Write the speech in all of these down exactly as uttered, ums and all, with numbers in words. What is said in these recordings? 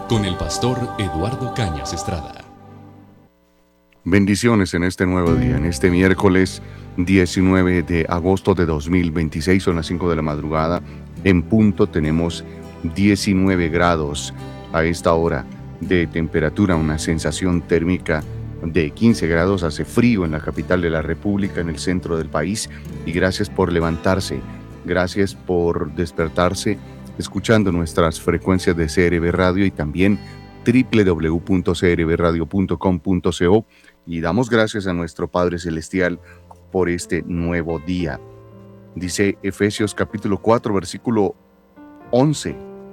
con el pastor Eduardo Cañas Estrada. Bendiciones en este nuevo día, en este miércoles diecinueve de agosto de dos mil veintiséis, son las cinco de la madrugada. En punto tenemos diecinueve grados a esta hora de temperatura, una sensación térmica de quince grados. Hace frío en la capital de la República, en el centro del país. Y gracias por levantarse, gracias por despertarse escuchando nuestras frecuencias de C R B Radio y también doble u doble u doble u punto c r b radio punto com punto co. Y damos gracias a nuestro Padre Celestial por este nuevo día. Dice Efesios capítulo cuatro, versículo once.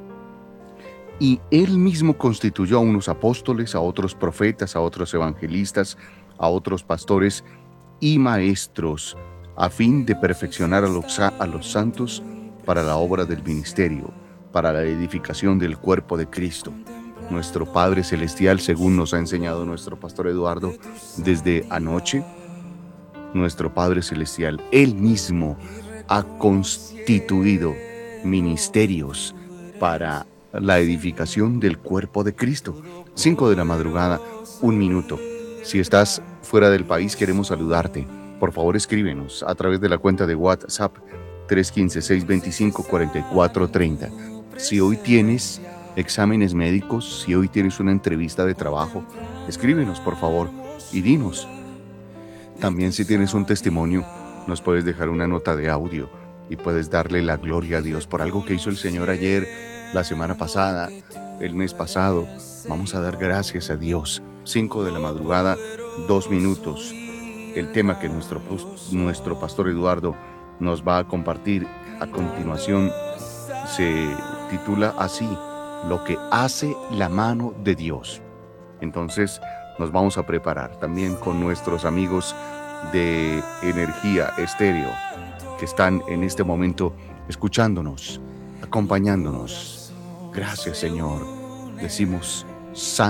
Y Él mismo constituyó a unos apóstoles, a otros profetas, a otros evangelistas, a otros pastores y maestros, a fin de perfeccionar a los, a los santos para la obra del ministerio, para la edificación del cuerpo de Cristo. Nuestro Padre Celestial, según nos ha enseñado nuestro pastor Eduardo desde anoche, nuestro Padre Celestial, Él mismo ha constituido ministerios para la edificación del cuerpo de Cristo. Cinco de la madrugada, un minuto. Si estás fuera del país, queremos saludarte. Por favor, escríbenos a través de la cuenta de WhatsApp tres uno cinco, seis dos cinco, cuatro cuatro tres cero. Si hoy tienes exámenes médicos, si hoy tienes una entrevista de trabajo, escríbenos por favor y dinos. También si tienes un testimonio, nos puedes dejar una nota de audio y puedes darle la gloria a Dios por algo que hizo el Señor ayer, la semana pasada, el mes pasado. Vamos a dar gracias a Dios. Cinco de la madrugada, dos minutos. El tema que nuestro, nuestro pastor Eduardo nos va a compartir a continuación se titula así: lo que hace la mano de Dios. Entonces nos vamos a preparar también con nuestros amigos de Energía Estéreo que están en este momento escuchándonos, acompañándonos. Gracias, Señor. Decimos, Santo